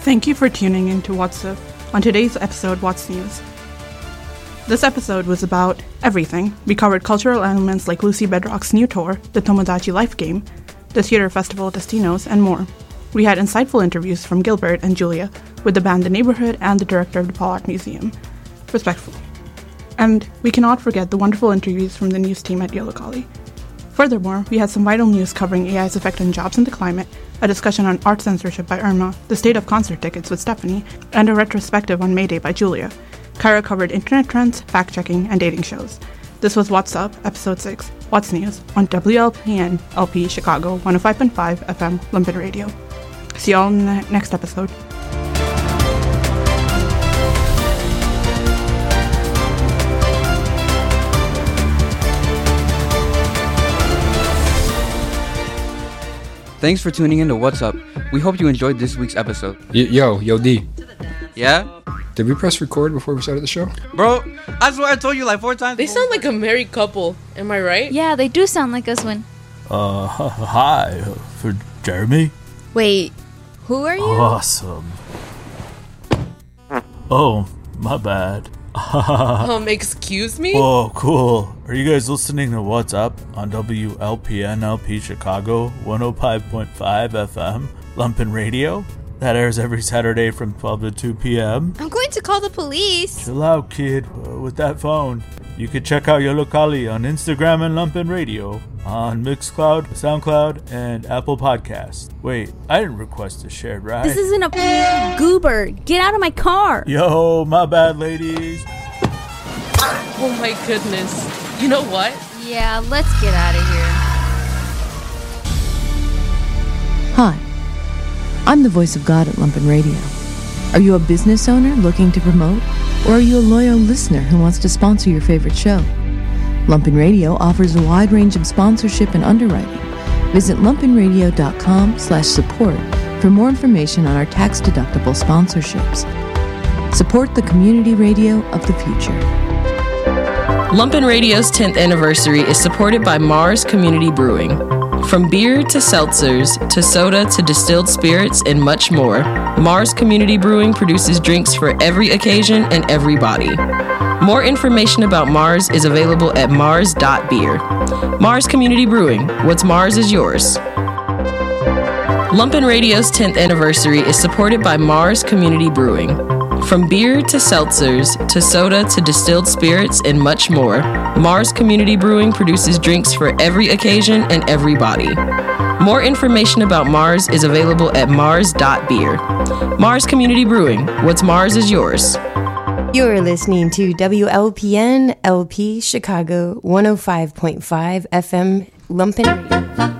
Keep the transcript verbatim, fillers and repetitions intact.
Thank you for tuning in to What's Up on today's episode What's News. This episode was about everything. We covered cultural elements like Lucy Bedrock's new tour, the Tomodachi Life Game, the theater festival Destinos, and more. We had insightful interviews from Gilbert and Julia with the band The Neighborhood and the director of the Paul Art Museum, respectfully. And we cannot forget the wonderful interviews from the news team at Yollocalli. Furthermore, we had some vital news covering A I's effect on jobs and the climate, a discussion on art censorship by Irma, the state of concert tickets with Stephanie, and a retrospective on May Day by Julia. Kyra covered internet trends, fact-checking, and dating shows. This was What's Up, Episode six, What's News, on W L P N L P Chicago one oh five point five F M Lumpen Radio. See y'all in the next episode. Thanks for tuning in to What's Up. We hope you enjoyed this week's episode. Y- yo, yo, D. Yeah? Did we press record before we started the show? Bro, I swear I told you like four times. They sound like a married couple. Am I right? Yeah, they do sound like us when... Uh, hi, for Jeremy. Wait, who are you? Awesome. Oh, my bad. um, excuse me? Oh, cool. Are you guys listening to What's Up on W L P N L P Chicago one oh five point five F M Lumpen Radio? That airs every Saturday from twelve to two p.m. I'm going to call the police. Chill out, kid, uh, with that phone. You can check out Yollocalli on Instagram and Lumpen Radio, on Mixcloud, SoundCloud, and Apple Podcasts. Wait, I didn't request a shared ride. This isn't a goober. Get out of my car. Yo, my bad, ladies. Oh my goodness. You know what? Yeah, let's get out of here. Hi, I'm the voice of God at Lumpen Radio. Are you a business owner looking to promote? Or are you a loyal listener who wants to sponsor your favorite show? Lumpen Radio offers a wide range of sponsorship and underwriting. Visit lumpenradio.com slash support for more information on our tax-deductible sponsorships. Support the community radio of the future. Lumpen Radio's tenth anniversary is supported by Mars Community Brewing. From beer to seltzers, to soda to distilled spirits, and much more, Mars Community Brewing produces drinks for every occasion and every body. More information about Mars is available at mars dot beer. Mars Community Brewing. What's Mars is yours. Lumpen Radio's tenth anniversary is supported by Mars Community Brewing. From beer to seltzers, to soda to distilled spirits, and much more, Mars Community Brewing produces drinks for every occasion and every body. More information about Mars is available at mars dot beer. Mars Community Brewing. What's Mars is yours. You're listening to W L P N L P Chicago one oh five point five F M Lumpen Radio.